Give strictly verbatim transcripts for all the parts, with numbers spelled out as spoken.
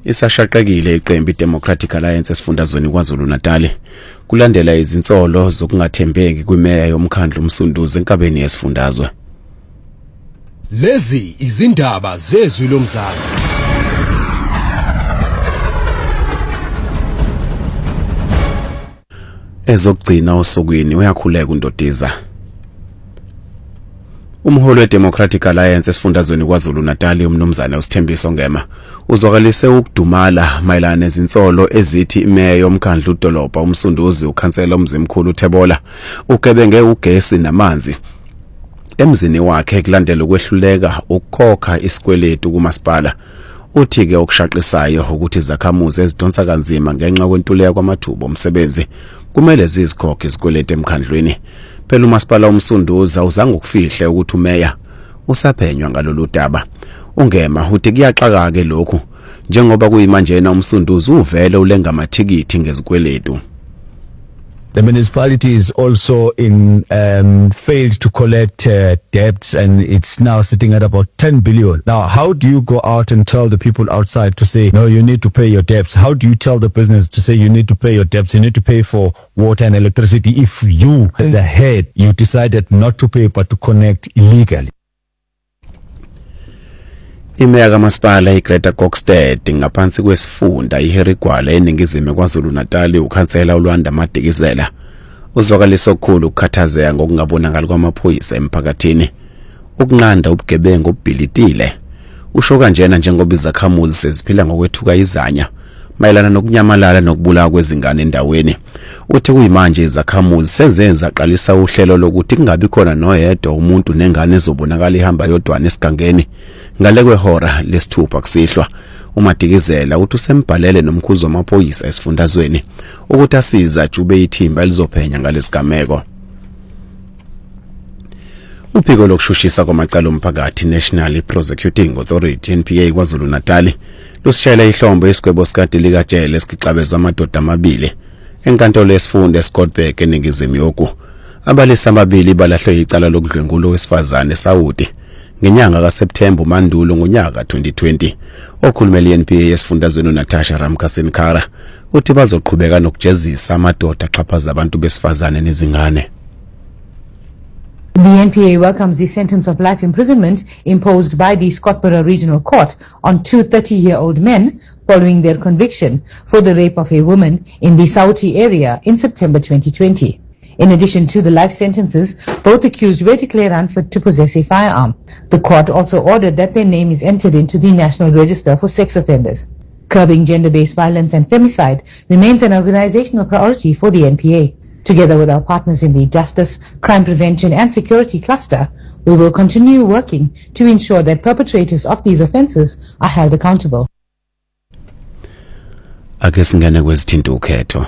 Isashaqekile iqembu iDemocratic Alliance esifundazweni KwaZulu-Natal kulandela izinsolo zokungathembeki kwimeya yomkhandlu uMsunduzi enkabeni yesifundazwe. Lezi izindaba zezwi lomzansi. Ezokugcina osukwini uyakhuleka uNdodiza. Umholi weDemocratic Alliance esifundazweni KwaZulu-Natal umnumzane uSithembiso Ngema uzwakalise ukudumala mayelana nezinsolo ezithi imeya yomkhandlu udolobha uMsunduzi ukhansela umzimkhulu uThebola ugebenge ugesi namanzi emzini wakhe kulandela ukwehluleka ukukhokha isikweletu kumasipala. Uthi ke okushaqisayo ukuthi izakhamuzi ezidonsa kanzima ngenxa kwentuleka kwamathuba omsebenzi kumele zizikhokhe isikweletu emkhandlweni. Phela umasipala uMsunduzi awuzange ukufihle ukuthi umeya usaphenywa ngalolu daba. Ungema uthi kuyaxaka ke lokhu njengoba kuyimanje na uMsunduzi uvele ulenga amathikithi ngezikweletu. The municipality is also in um, failed to collect uh, debts, and it's now sitting at about ten billion. Now, how do you go out and tell the people outside to say, no, you need to pay your debts? How do you tell the business to say you need to pay your debts, you need to pay for water and electricity if you, the head, you decided not to pay but to connect illegally? Imeya kamasipala iGreater Kokstad ngaphansi kwesifunda iHerigwala eningizimu KwaZulu-Natal ukhansela uLwanda Madikizela uzwakalisa okukhulu ukukhathazeka ngokungabonakali kwamaphoyisa emphakathini ukunqanda ubugebengu obhilitile. Usho kanjena njengoba izakhamuzi seziphila ngokwethuka izanya mayelana nokunyamalala nokubulawa kwezingane endaweni. Uthi kuyimanje izakhamuzi sezenza aqalisa uhlelo lokuthi kungabi khona noyedwa umuntu nengane ezobonakala ihamba yodwana esigangeni ngale kwehora lesithupha kusihlwa. uMadikizela uthi usembhalele nomkhuzo wamaphoyisa esifundazweni ukuthi asiza jube ithimba elizophenya ngalesigameko. Uphiko lokushushisa kwamacala omphakathi National Prosecuting Authority N P A KwaZulu-Natal lusishayela ihlombo isigwebo sikade likajele esiqabezwa amadoda amabili enkantolo yesifunda eScottburg eningizimu yoku. Abalisa ababili balahlwe icala lokudlwengulo wesifazane eSaudi ngenyanga kaSeptember mandulo ngonyaka twenty twenty. Okhulumela i-N P A yesifundazweni uNatasha Ramkasinkara uthi bazoqhubeka nokujezisa amadoda axhaphaza abantu besifazane nezingane. The N P A welcomes the sentence of life imprisonment imposed by the Scottburgh Regional Court on two thirty-year-old men following their conviction for the rape of a woman in the Saudi area in September twenty twenty. In addition to the life sentences, both accused were declared unfit to possess a firearm. The court also ordered that their name is entered into the National Register for Sex Offenders. Curbing gender-based violence and femicide remains an organizational priority for the N P A. Together with our partners in the Justice, Crime Prevention and Security Cluster, we will continue working to ensure that perpetrators of these offences are held accountable. Ake singene kwezithinta ukhetho.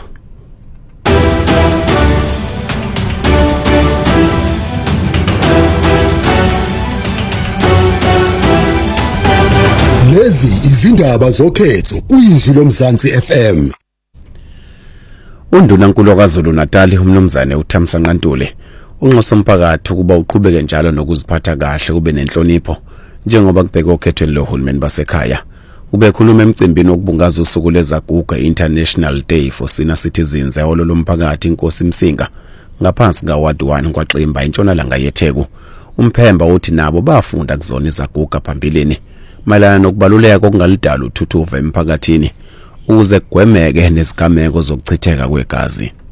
Lezi izindaba zokhetho kuyizwi lomzansi F M. Undunankulu KwaZulu-Natal umnumzane uThamsa Nqantule unxosa umphakathi ukuba uqhubeke njalo nokuziphatha kahle kube nenhlonipho njengoba kubhekwa okhethweni lohulumeni basekhaya. Ubekhuluma emcimbini wokubungaza usuku lezaguga International Day for Senior Citizens ehholo lomphakathi inkosi Msinga ngaphansi kaWard one kwaXimba intshonalanga yeTheku. Umphemba uthi nabo bafunda kuzona izaguga phambilini mayelana nokubaluleka kokungalidala uthuthuva emphakathini ukuze kugwemeke nezigameko zokuchitheka kwegazi.